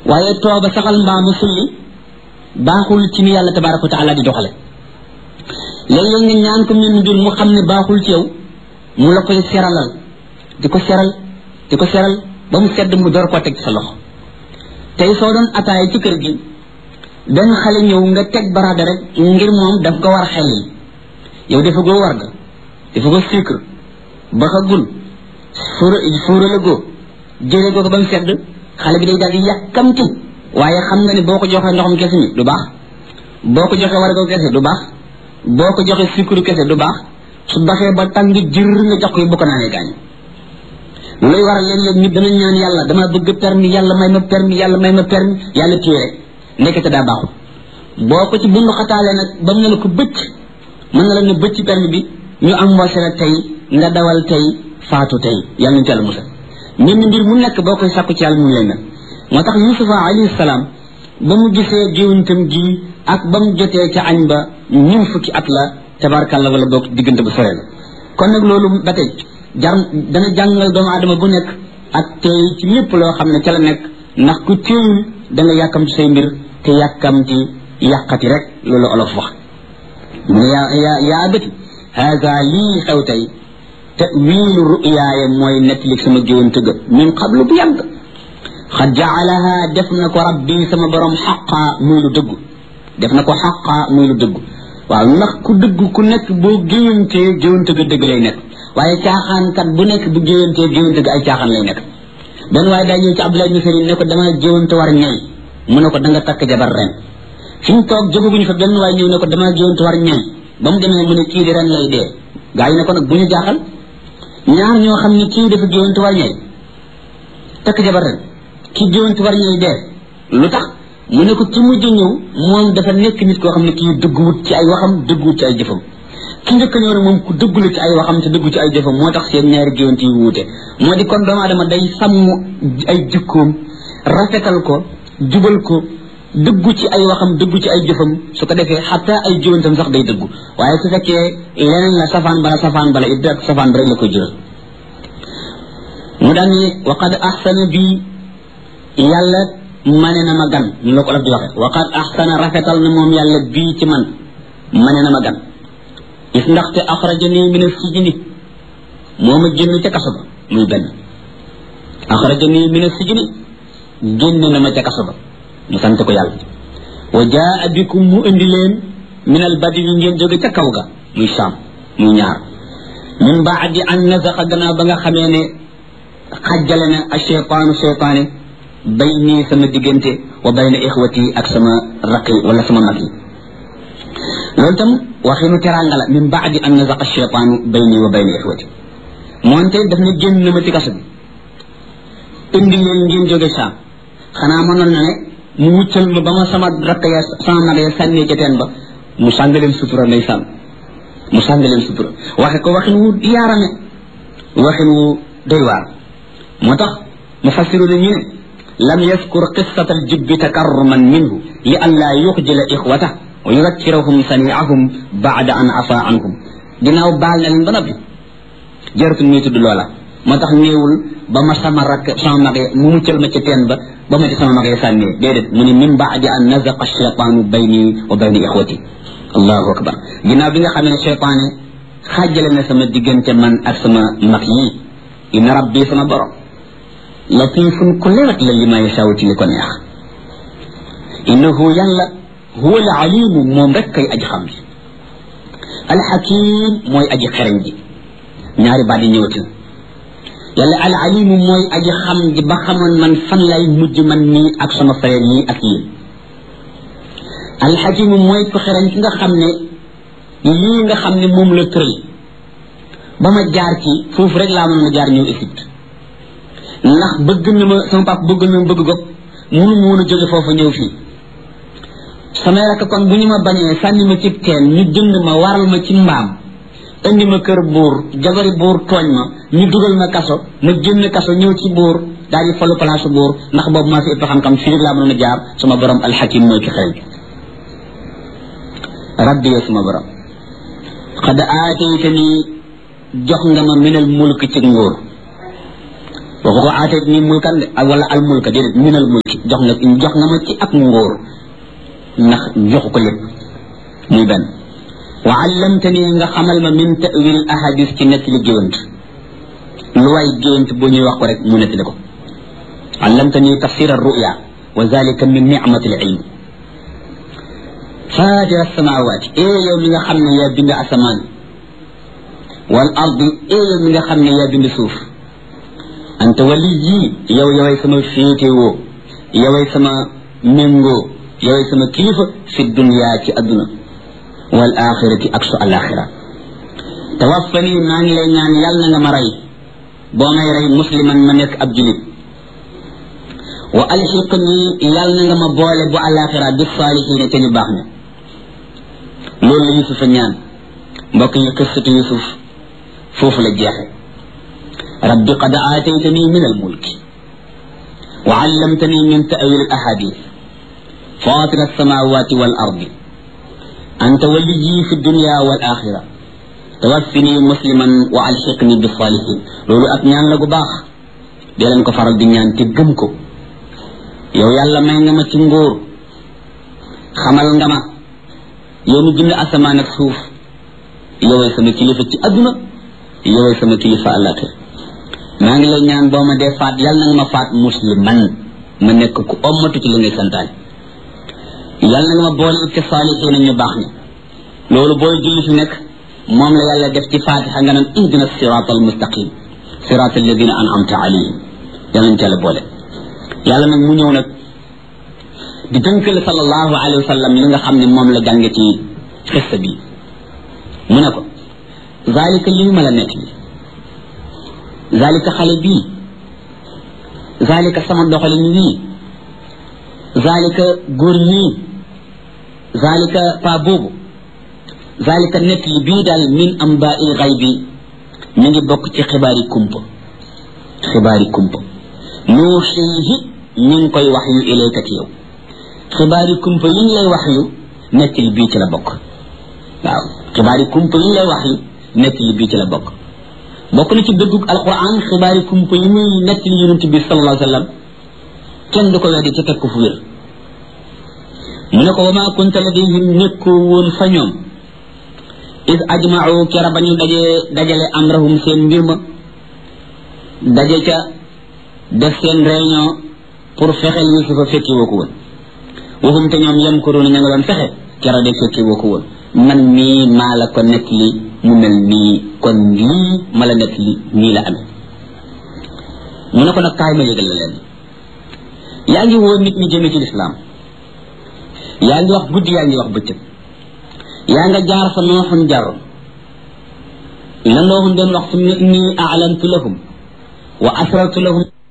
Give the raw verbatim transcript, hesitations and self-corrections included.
waaye tooba saxal mbaamu sulli baaxul ci ni yàlla tabaraka wa taala di doxale léeg-léeg nga ñaan ko mel mbir mu xam ne baaxul ci yow mu la koy seralal di ko seral di ko seral ba mu sedd mu door koo teg sa loxo tey soo doon ataaya ci kër gi benn xale ñëw nga teg baraada rek ngir moom daf ko war xel yi yow dafa goo war ga dafa goo sucre baxagul fuura fuura la goo jëlee goo ko ba mu sedd xale bi day daal di yàkkamti waaye xam nga ne boo ko joxee ndoxam kese mi du baax boo ko joxee war ga kese du baax boo ko joxee sucre kese du baax su baxee ba tàng jër nga jox ko yi bu ko naanee gaañ loolu lay waral léeg-léeg nit dana ñaan yàlla dama bëgg permis yàlla may ma permis yàlla may ma permis yàlla téye rek nekkate daa baaxul boo ko ci bundu xataalee nag ba mu ne la ko bëcc mën na la ne bëcc permis bi ñu am mboose la tey nga dawal tey faatu tey yàlla nañu ci yàlla musal mel ni mbir mu nekk boo koy sàkku ci yàlla mu lay mel moo tax Yusufa alayhi salaam ba mu gisee géwantam gi ak ba mu jotee ca añ ba ñun fukki at la tabarkàlla wala boog diggante bu sore la kon nag loolu ba tey jar dana jàngal doomu aadama bu nekk ak tey ci lépp loo xam ne ca la nekk ndax ku téyul da nga yàkkam ci say mbir te yàkkam ci yàqati rek loolu olof wax mu ne yaa yaa yaa bëti haga lii xew tey tawilu ruyaaya mooy nettali sama géwante ga min qablu bu yàgg xad jaalaha def na ko rabbi sama borom xaqa muy lu dëggu def na ko xaqa muy lu dëggu waaw ndax ku dëggu ku nekk boo géwantee géwante ga dëgg lay nekk waaye caaxaankat bu nekk bu géwantee géwante ga ay caaxaan lay nekk benn waaye daa ñëw ci Abdullah ibn Sarin ne ko dama géwante war ñay mu ne ko da nga takk jabar ren fi ñu toog jógaguñu fa benn waaye ñëw ne ko dama géwante war ñay ba mu demee mu ne kii di ren lay dee gaa yi ne ko nag bu ñu jaaxal ñaar ñoo xam ne kii dafa géwante war ñay takk jabar ren kii géwante war ñay dee lu tax mu ne ko ci mujj ñëw moom dafa nekk nit koo xam ne kii dëgguwut ci ay waxam dëgguwut ci ay jëfam ki njëkk ñëw ne moom ku dëggu la ci ay waxam te dëggu ci ay jëfam moo tax seen ñaari géwante yi wuute moo di kon doomu aadama day sàmm ay jikkoom rafetal ko jubal ko dëggu ci ay waxam dëggu ci ay jëfam su ko defee xataa ay géwantam sax day dëggu waaye su fekkee leneen la safaan bala safaan bala it rek safaan ba rek la koy jural mu daan ne waqad ahsana bi yàlla mane na ma gan ñu la ko olof di waxe waqad ahsana rafetal na moom yàlla bii ci man mane na ma gan is ndaxte axrajani min as-sijni moo ma génn ca kaso ba muy benn axrajani min as-sijni génn na ma ca kaso ba mu sant ko yàlla wa jaa bikum mu indi leen min al-badwi ngeen jóge ca kaw ga muy Saam muy ñaar min baadi an nazaqa gannaaw ba nga xamee ne xajjale na ash-shaytaanu shaytaane bayni sama diggante wa bayna ixwati ak sama rakk wala sama mag yi loolu tam waxinu teranga la min baadi an nazaqa ash-shaytaanu bayni wa bayna ixwati moonte daf ne génn na ma ci kaso bi indi leen ngeen jóge Saam xanaa mënoon na ne mu muccal ma ba ma sama rakk ya sama mag ya sànnee ca teen ba mu sàng leen sutura lay sànn mu sàng leen sutura waxe ko waxin wu yaarame waxin wu doy waar moo tax mu fassiru ne ñu ne lam yaskur qissata aljibbi takarruman minhu li an laa yuxjila ixwata wa yudakkirahum saniahum baada an afa anhum ginnaaw baal na leen ba noppi jaratul muy tudd loola moo tax néewul ba ma sama rakk sama magee mu muccal ma ca teen ba ba ma ci sama magee sànnee déedéet mu ne min baadi an nazaqa cheytaanu bayni wa bayni ixwati allahu akbar ginnaaw bi nga xam ne cheytaane xaajale na sama diggante man ak sama mag yi inna rabbi sama borom latifun ku lewat la li ma yasaaw ci li ko neex innahu yàlla huwa al alimu moom rek kay aji xam ji alxakim mooy aji xereñ ji ñaari baat yi ñëwati yàlla al alimu mooy aji xam ji ba xamoon man fan lay mujj man nii ak sama frère yi ak yéen alxakimu mooy ku xereñ ki nga xam ne lii nga xam ne moom la tëral ba ma jaar ci foofu rek laa mën ma jaar ñëw Égypte ndax bëgg na ma sama papa bëgg na ma bëgg gopp mënu ma woon a jóge foofu ñëw fii samay rakk kon bu ñu ma bañee sànni ma ci teen ñu jënd ma waral ma ci mbaam indi ma kër buur jabari buur tooñ ma ñu dugal ma kaso ma génn kaso ñëw ci buur daal di falu place buur ndax boobu maa fi ëpp xam-xam fii rek laa mën a jaar sama borom alxakim mooy ki xel rabbi ya sama borom xad aataytani jox nga ma minal mulk ci nguur waxu ko aateet ni mulkan de ak wala al mulka déedéet minal mulki jox nga jox nga ma ci ak ngóor ndax joxu ko lépp muy benn wa allamtani nga xamal ma min ta'wil ahadis ci nekk li géwant lu waay géwant bu ñuy wax ko rek mu nettali ko allamtani tafsir ar-ru'ya wa zalika min ni'mati al-ilm fatir as-samawati e yow mi nga xam ne yaa bind asamaan wal ardi e yow mi nga xam ne yaa bind suuf anta waliyyi yow yoway sama féetewoo yoway sama méngoo yoway sama kilifa fi dunya ci adduna wal axirati ak su alaxira tawaffani maa ngi lay ñaan yàlla na nga ma rey boo may rey musliman ma nekk ab julit wa alxiqni yàlla na nga ma boole bu alaxira bi saalihiina te ñu baax ne loolu la Yusufa ñaan mbokk yi qissatu Yusuf foofu la jeexe rabbi qad aataytani min almulki wa allamtani min ta'wil alahadith fatir alsamawati wal ardi anta waliyyi fi dunya wal axira tawaffini musliman wa alxiqni bi salihin loolu ak ñaan la gu baax dee leen ko faral di ñaan te gëm ko yow yàlla may nga ma ci ngóor xamal nga ma yow mi bind asamaan ak suuf yoway sama kilifa ci adduna yoway sama kilifa àllaaxira maa ngi lay ñaan boo ma dee faat yàlla na nga ma faat musliman ma nekk ku ommatu ci li ngay santaane yàlla na nga ma boole ci saalihiina ñu baax ni loolu booy julli fi nekk moom la yàlla def ci fatiha nga naan ihdina siraat al mustaqim siraat alladina an'amta alayhim yàlla nañ ci yàlla boole yàlla nag mu ñëw nag di dënkale sallallahu alayhi wa sallam li nga xam ne moom la jànge ci xissa bi mu ne ko zalika lii ma la nekk bi zalika xale bii zalika sama doxalin wii zalika góor ñii zalika pa boobu zalika nekk li bii daal min amba'il ghaybi mi ngi bokk ci xibaari kumpa xibaari kumpa nuuxiihi ñu ngi koy wax yu ilayka ci yow xibaari kumpa yi ñu lay wax yu nekk li bii ci la bokk waaw xibaari kumpa yi ñu lay wax yu nekk li bii ci la bokk bokk na ci dëggug alquran xibaari kumpa yi muy nekk li yonent bi sallallahu alayhi wa sallam kenn du ko weddi ci teg ko fu wér mu ne ko wa maa kunta ladayhim nekkoo woon fa ñoom is ajma'u kera ba ñu dajee dajale amrahum seen mbir ma daje ca def seen réunion pour fexeel Yusufa fekki woo ko woon waxum te ñoom yamkuruuna ña nga doon fexe kera de fekki woo ko woon man mii maa la ko nekk li mu mel nii kon lii ma la nekk li nii la amee mu ne ko nag kaay ma yëgal la leen yaa ngi woo nit ñi jëme ci lislaam yaa ngi wax guddi yaa ngi wax bëccëg yaa nga jaar fa nooxun jaroon la nooxun doon wax fu inni a'lantu lahum wa asrartu lahum